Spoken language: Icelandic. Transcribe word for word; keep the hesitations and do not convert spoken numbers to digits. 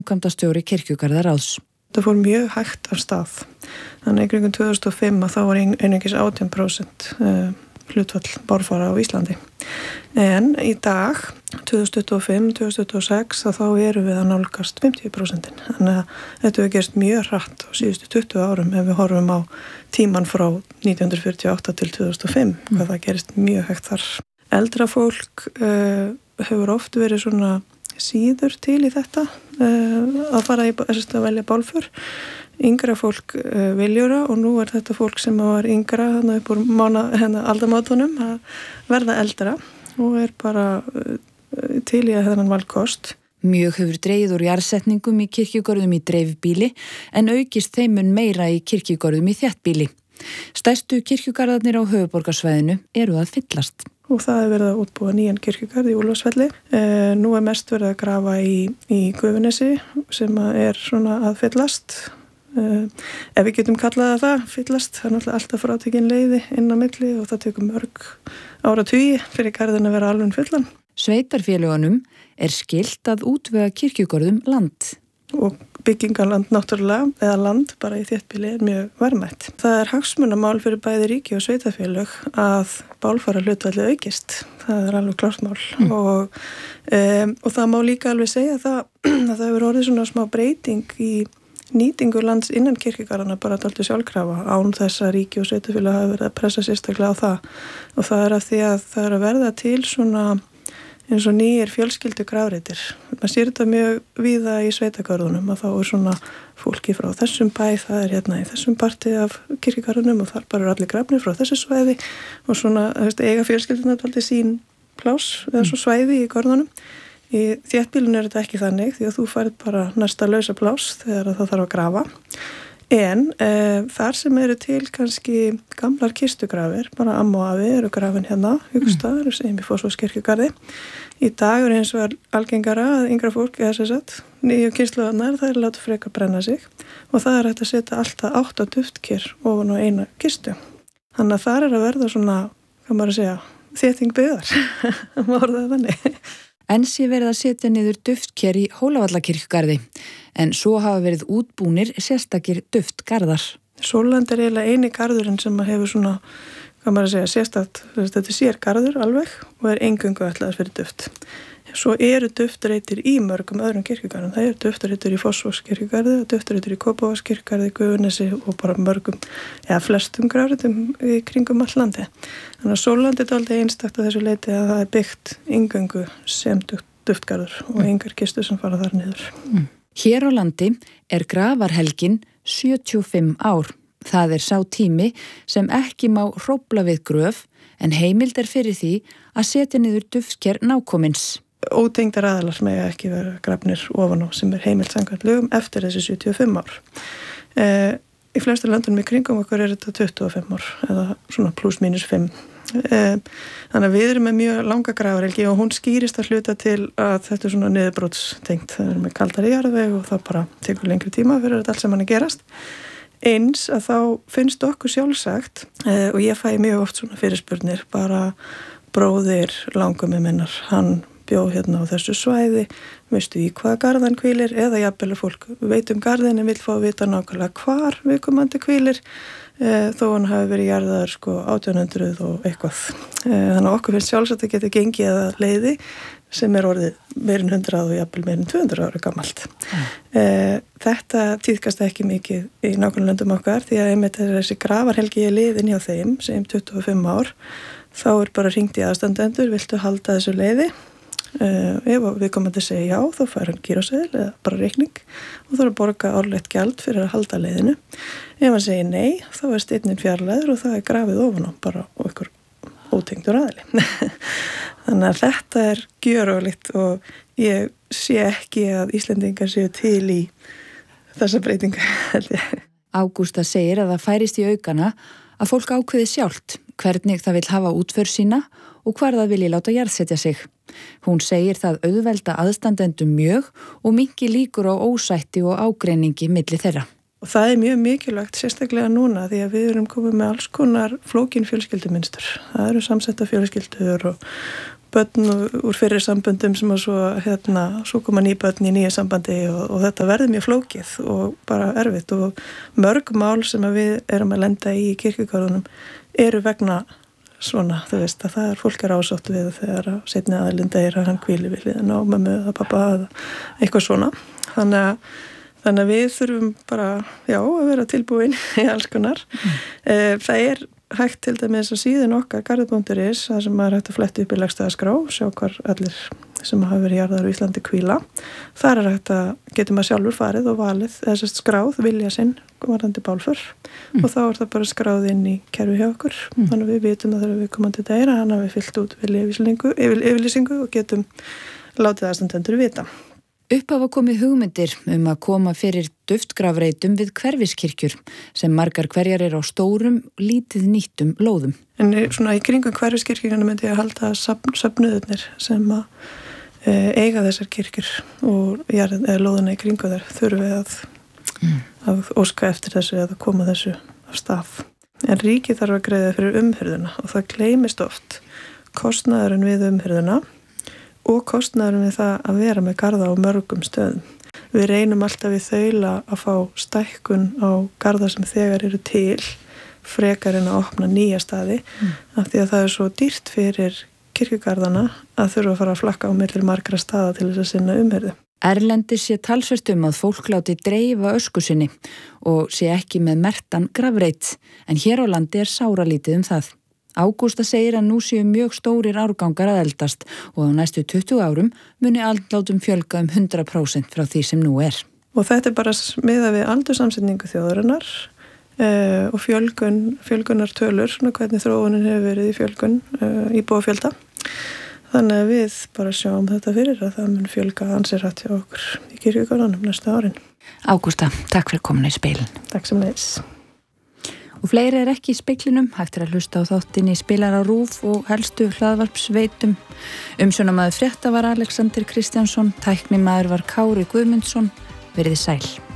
framkvæmdastjóri Kirkjugarðaráðs. Það fór mjög hægt af stað. Þannig í kringum tvö þúsund og fimm að þá var einungis átján prósent hlutfall bálfara á Íslandi. En í dag, tvö þúsund tuttugu og fimm til tvö þúsund tuttugu og sex, að þá erum við að nálgast fimmtíu prósent. Þannig að þetta hefur gerst mjög hratt á síðustu tuttugu árum ef við horfum á tíman frá nítján hundruð fjörutíu og átta til tvö þúsund og fimm, mm. hvað það gerist mjög hægt þar. Eldra fólk uh, hefur oft verið svona síður til í þetta uh, að fara í að velja bálför. Yngra fólk uh, viljura og nú er þetta fólk sem var yngra hérna upp úr mána, hérna, aldamátunum að verða eldra og er bara uh, til í að þennan valkost. Mjög hefur dregið úr jarðsetningum í kirkjugörðum í dreifbýli en aukist þeimun meira í kirkjugörðum í þéttbýli. Stærstu kirkjugarðarnir á höfuðborgarsvæðinu eru að fyllast. Og það er verið að útbúa nýjan kirkjugarð í Úlfarsfelli. Eh, nú er mest verið að grafa í, í Gufunesi sem er svona að fyllast. Eh, ef við getum kallað það fyllast, það er náttúrulega alltaf frátekin leiði inn á milli og það tekur mörg áratugi fyrir garðin að vera alveg fullan. Sveitarfélögunum er skylt að útvega kirkjugörðum land. Og byggingarland náttúrulega, eða land bara í þéttbýli er mjög verðmætt. Það er hagsmunamál fyrir bæði ríki og sveitarfélög að bálfara hlutfalli aukist. Það er alveg klart mál. Mm. Og, um, og það má líka alveg segja það, að það hefur orðið svona smá breyting í nýtingu lands innan kirkjugarðana bara alltaf sjálfkrafa án þess að ríki og sveitarfélög hafa verið að pressa sérstaklega á það. Og það er að því að það er að verða til svona eins og nýjir fjölskyldu grafreitir. Man sér þetta mjög víða í sveitagörðunum að þá er svona fólki frá þessum bæ, það er hérna í þessum parti af kirkjugarðunum og þar bara er allir grafnir frá þessu svæði og svona, þú veist, eiga fjölskylduna alltaf sín pláss eða svo svæði í görðunum. Í þéttbýlinu er þetta ekki þannig því að þú færð bara næsta lausa pláss þegar það þarf að grafa. En e, þar sem eru til kannski gamlar kistugrafir, bara amma og afi eru grafin hérna, hugstaðar, mm. sem í Fossvogskirkjugarði. Í dag er eins og algengara að yngra fólk, eða sem sagt, nýju kynslóðarnar, það er látið frekar brenna sig og það er hægt að setja alltaf átta duftker ofan á eina kistu. Þannig að það er að verða svona, hvað maður að segja, þétting byggðar, það má orðað þannig. En sé verið að setja niður duftker í Hólavallakirkjugarði, en svo hafa verið útbúnir sérstakir duftgarðar. Sólland er eiginlega eini garðurinn sem hefur svona, hvað maður að segja, sérstakt, þetta sér garður alveg og er eingöngu ætlaðar fyrir duft. Svo eru duftreitir í mörgum öðrum kirkjugarðum. Það eru duftreitir í Fossvogskirkjugarði og duftreitir í Kópavogskirkjugarði, Gufunesi og bara mörgum, eða flestum grafreitum í kringum all landi. Þannig að Sólland er aldrei einstakt að þessu leiti að það er byggt eingöngu sem duftgarður og engar kistur sem fara þar niður. Mm. Hér á landi er grafarhelgin sjötíu og fimm ár. Það er sá tími sem ekki má hrófla við gröf en heimild er fyrir því að setja niður duftker nákomins. Ótengdar aðalar með ekki vera grafnir ofan á sem er heimild samkvæmt lögum eftir þessi sjötíu og fimm ár. Eh, í flestu löndunum í kringum okkur er þetta tuttugu og fimm ár eða svona pluss mínus fimm. Eh, þannig að við erum með mjög langa grafarhelgi og hún skýrist að hluta til að þetta er svona niðurbrótstengt. Það er með kaldari jarðveg og það bara tekur lengri tíma fyrir þetta allt sem hann er gerast. Eins að þá finnst okkur sjálfsagt eh, og ég fæ mjög oft svona fyrirspurnir bara bróðir langummi minnar, hann bjó hérna á þessu svæði, veistu í hvaða garðan hvílir eða jafnvel fólk veit um garðin en vill fá að vita nákvæmlega hvar viðkomandi hvílir e, þó hann hafi verið jarðaður sko átján hundruð og eitthvað. E, þannig að okkur finnst sjálfsagt að geta gengið að leiði sem er orðið meirinn hundrað og jafnvel meirinn tvö hundruð ára gamalt. Mm. E, þetta tíðkast ekki mikið í nákvæmlega löndum okkar því að einmitt þessi grafarhelgi er liðin hjá þeim sem tuttugu og fimm ár, þá er bara hringt í aðstandendur, viltu halda þessu leiði? Uh, ef við komum að segja já, þá fær hann kíróseðil eða bara reikning og þá er að borga árlegt gjald fyrir að halda leiðinu. Ef hann segir nei, þá er steinnin fjarlæður og það er grafið ofan á bara og ykkur ótengdur aðili. Þannig að þetta er gjörólíkt og ég sé ekki að Íslendingar séu til í þessa breytingar. Ágústa segir að það færist í aukana að fólk ákveði sjálft hvernig það vil hafa útför sína og hvar það vilji láta jarðsetja sig. Hún segir það auðvelda aðstandendum mjög og minnki líkur á ósætti og ágreiningi milli þeirra. Og það er mjög mikilvægt, sérstaklega núna, því að við erum komið með alls konar flókin fjölskyldumynstur. Það eru samsetta fjölskyldur og börn úr fyrir samböndum sem að svo, hérna, svo koma ný börn í nýja sambandi og, og þetta verður mjög flókið og bara erfitt og mörg mál sem að við erum að lenda í kirkjugarðunum eru vegna svona, þú veist, að það er fólk er ásótt við þegar að setni aðlinda er að hann hvíli við hliðina á mömmu eða pappa eða eitthvað svona. Þannig að, þannig að við þurfum bara, já, að vera tilbúin í alls konar. Mm. Það er hægt til dæmis að síðan okkar garður punktur is, það sem maður hægt að fletta upp í legstæðaskrá, sjá hvar allir sem hafa verið jarðar á Íslandi hvíla. Þar er hægt að getur maður sjálfur farið og valið, eða sérst skráð vilja sinn, varðandi bálför mm. og þá er það bara skráð inn í kerfi hjá okkur. Mm. Þannig að við vitum að þegar við komum til dæra, hann hafi fyllt út vilja yfirlýsingu og getum látið aðstandendur vita. Upp hafa komið hugmyndir um að koma fyrir duftgrafreitum við hverfiskirkjur sem margar hverjar er á stórum, lítið nýttum lóðum. En svona í kringum hverfiskirkjuna myndi ég að halda söfnuðurnir sem að e, eiga þessar kirkjur og jarð, eða lóðuna í kringu þær þurfi að, mm. að óska eftir þessu eða koma þessu af stað. En ríkið þarf að greiða fyrir umhirðuna og það gleymist oft kostnaðurinn við umhirðuna og kostnaðurinn við það að vera með garða á mörgum stöðum. Við reynum alltaf við þaula að fá stækkun á garða sem þegar eru til frekar en að opna nýja staði mm. af því að það er svo dýrt fyrir kirkjugarðana að þurfa að fara að flakka á milli margra staða til þess að sinna umhirðu. Erlendis sé talsvert um að fólk láti dreifa ösku sinni og sé ekki með merktan grafreit, en hér á landi er sáralítið um það. Ágústa segir að nú séu mjög stórir árgangar að eldast og á næstu tuttugu árum muni andlátum fjölga um hundrað prósent frá því sem nú er. Og þetta er bara miðað við aldursamsetningu þjóðarinnar eh, og fjölgun, fjölgunar tölur, svona hvernig þróunin hefur verið í fjölgun eh, íbúafjölda. Þannig að við bara sjáum þetta fyrir að það mun fjölga ansið rætt hjá okkur í kirkjugarðanum næsta árin. Ágústa, takk fyrir komin í speilin. Takk sem leiðis. Og fleiri er ekki í speglinum, hægt er að hlusta á þáttinni Spilara RÚV og helstu hlaðvarpsveitum. Umsjónarmaður frétta var Alexander Kristjánsson, tæknimaður var Kári Guðmundsson. Verið sæl.